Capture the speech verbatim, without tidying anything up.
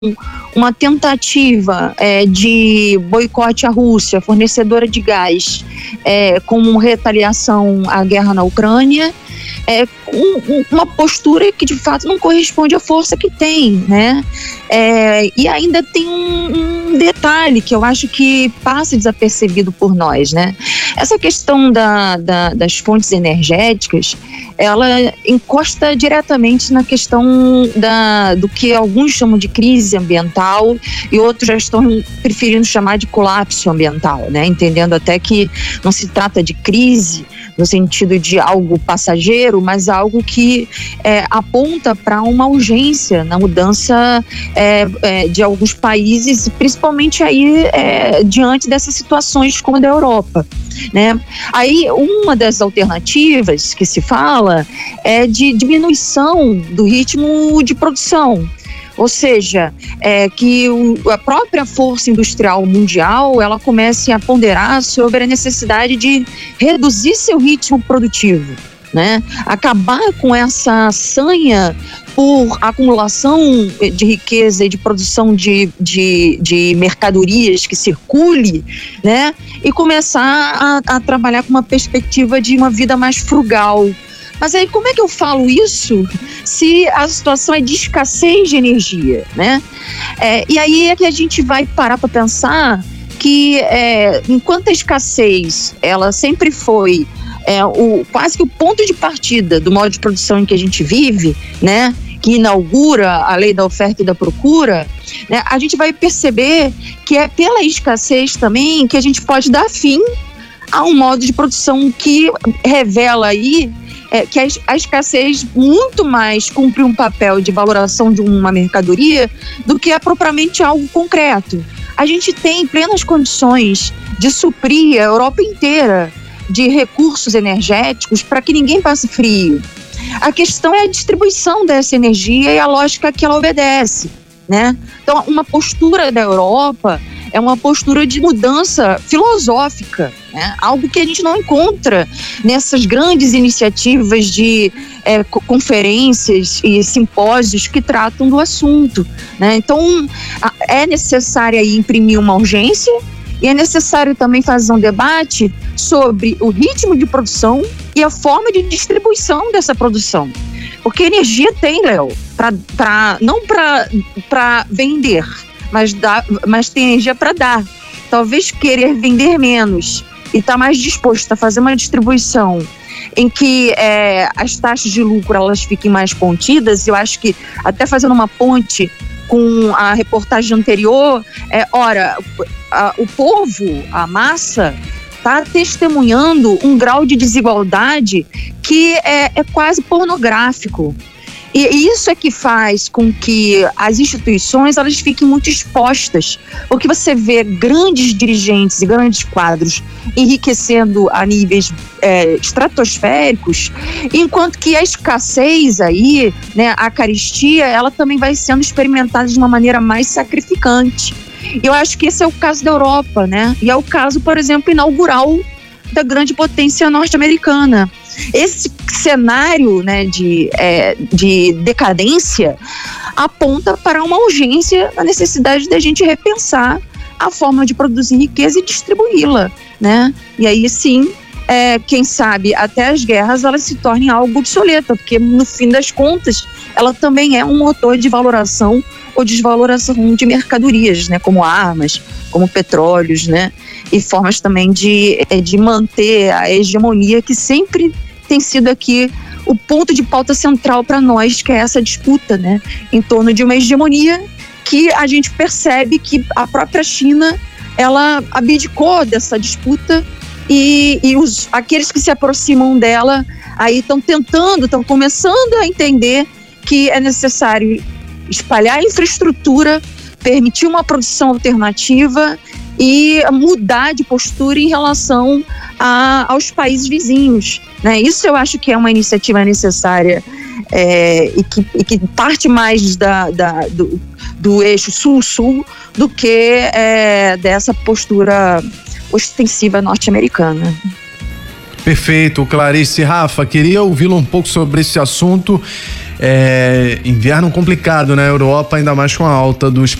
uma tentativa é, de boicote à Rússia, fornecedora de gás, é, como retaliação à guerra na Ucrânia, é, um, uma postura que de fato não corresponde à força que tem, né? É, e ainda tem um, um detalhe que eu acho que passa desapercebido por nós, né? Essa questão da, da, das fontes energéticas, ela encosta diretamente na questão da, do que alguns chamam de crise ambiental e outros já estão preferindo chamar de colapso ambiental, né? Entendendo até que não se trata de crise no sentido de algo passageiro, mas algo que é, aponta para uma urgência na mudança é, é, de alguns países, principalmente aí é, diante dessas situações como a da Europa, né? Aí uma das alternativas que se fala é de diminuição do ritmo de produção. Ou seja, é, que o, a própria força industrial mundial ela comece a ponderar sobre a necessidade de reduzir seu ritmo produtivo, né? Acabar com essa sanha por acumulação de riqueza e de produção de, de, de mercadorias que circule, né? E começar a, a trabalhar com uma perspectiva de uma vida mais frugal. Mas aí como é que eu falo isso se a situação é de escassez de energia, né? É, e aí é que a gente vai parar para pensar que é, enquanto a escassez ela sempre foi é, o, quase que o ponto de partida do modo de produção em que a gente vive, né? Que inaugura a lei da oferta e da procura, né? A gente vai perceber que é pela escassez também que a gente pode dar fim a um modo de produção que revela aí É, que a, a escassez muito mais cumpre um papel de valoração de uma mercadoria do que é propriamente algo concreto. A gente tem plenas condições de suprir a Europa inteira de recursos energéticos para que ninguém passe frio. A questão é a distribuição dessa energia e a lógica que ela obedece, né? Então, uma postura da Europa é uma postura de mudança filosófica, né? Algo que a gente não encontra nessas grandes iniciativas de é, conferências e simpósios que tratam do assunto, né? Então, a, é necessário aí imprimir uma urgência e é necessário também fazer um debate sobre o ritmo de produção e a forma de distribuição dessa produção. Porque energia tem, Léo, pra, pra, não para vender, mas, dá, mas tem energia para dar. Talvez querer vender menos e estar tá mais disposto a fazer uma distribuição em que é, as taxas de lucro elas fiquem mais contidas. Eu acho que até fazendo uma ponte com a reportagem anterior, é, ora, a, o povo, a massa, está testemunhando um grau de desigualdade que é, é quase pornográfico. E isso é que faz com que as instituições elas fiquem muito expostas, porque você vê grandes dirigentes e grandes quadros enriquecendo a níveis é, estratosféricos, enquanto que a escassez aí, né, a carestia, ela também vai sendo experimentada de uma maneira mais sacrificante. Eu acho que esse é o caso da Europa, né? E é o caso, por exemplo, inaugural da grande potência norte-americana. Esse cenário, né, de, é, de decadência aponta para uma urgência, a necessidade da gente repensar a forma de produzir riqueza e distribuí-la, né? E aí sim, é, quem sabe até as guerras elas se tornem algo obsoleto, porque no fim das contas ela também é um motor de valoração ou desvaloração de mercadorias, né, como armas, como petróleos, né, e formas também de, de manter a hegemonia que sempre tem sido aqui o ponto de pauta central para nós, que é essa disputa, né, em torno de uma hegemonia que a gente percebe que a própria China, ela abdicou dessa disputa e, e os, aqueles que se aproximam dela aí estão tentando, estão começando a entender que é necessário espalhar a infraestrutura, permitir uma produção alternativa e mudar de postura em relação a, aos países vizinhos, né? Isso eu acho que é uma iniciativa necessária é, e, que, e que parte mais da, da, do, do eixo sul-sul do que é, dessa postura ostensiva norte-americana. Perfeito, Clarice. Rafa, queria ouvi-lo um pouco sobre esse assunto. É, inverno complicado na Europa, ainda mais com a alta dos